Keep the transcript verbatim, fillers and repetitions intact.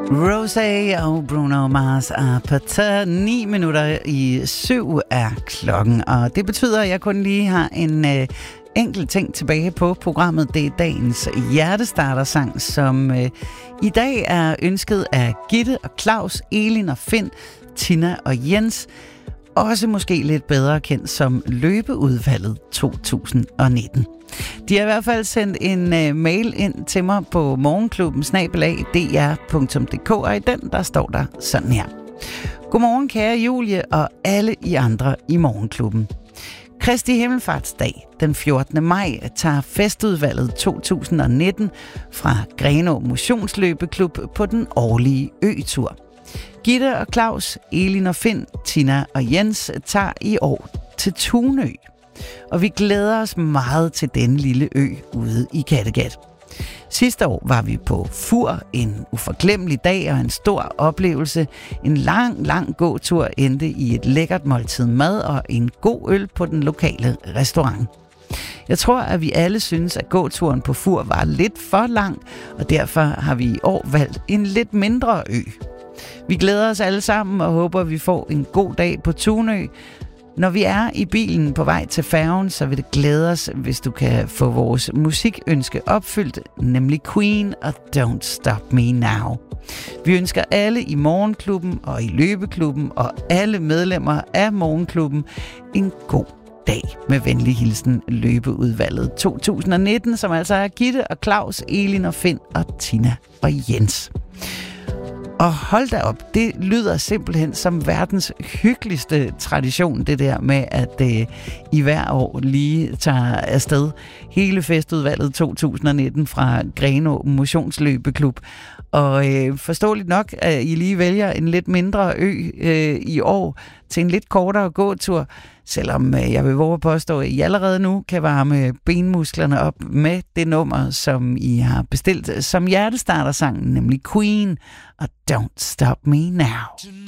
Rosé og Bruno Mars er på tæt. Ni minutter i syv er klokken, og det betyder, at jeg kun lige har en øh, enkelt ting tilbage på programmet. Det er dagens hjertestartersang, som øh, i dag er ønsket af Gitte og Claus, Elin og Finn, Tina og Jens. Også måske lidt bedre kendt som Løbeudvalget to tusind nitten. De har i hvert fald sendt en uh, mail ind til mig på morgenklubben snabel-a d r punktum d k, og i den der står der sådan her. Godmorgen kære Julie og alle I andre i morgenklubben. Kristi Himmelfartsdag den fjortende maj tager Festudvalget to tusind nitten fra Grenaa Motionsløbeklub på den årlige øtur. Gitte og Claus, Elin og Finn, Tina og Jens tager i år til Tunø. Og vi glæder os meget til den lille ø ude i Kattegat. Sidste år var vi på Fur, en uforglemmelig dag og en stor oplevelse. En lang, lang gåtur endte i et lækkert måltid mad og en god øl på den lokale restaurant. Jeg tror, at vi alle synes, at gåturen på Fur var lidt for lang, og derfor har vi i år valgt en lidt mindre ø. Vi glæder os alle sammen og håber, at vi får en god dag på Tunø. Når vi er i bilen på vej til færgen, så vil det glæde os, hvis du kan få vores musikønske opfyldt, nemlig Queen og Don't Stop Me Now. Vi ønsker alle i Morgenklubben og i Løbeklubben og alle medlemmer af Morgenklubben en god dag. Med venlig hilsen Løbeudvalget to tusind nitten, som altså er Gitte og Claus, Elin og Finn og Tina og Jens. Og hold da op, det lyder simpelthen som verdens hyggeligste tradition, det der med, at øh, I hver år lige tager afsted hele Festudvalget to tusind nitten fra Grenaa Motionsløbeklub. Og øh, forståeligt nok, at I lige vælger en lidt mindre ø øh, i år til en lidt kortere gåtur, selvom øh, jeg vil våge påstå, at I allerede nu kan varme benmusklerne op med det nummer, som I har bestilt som hjertestartersangen, nemlig Queen og Don't Stop Me Now.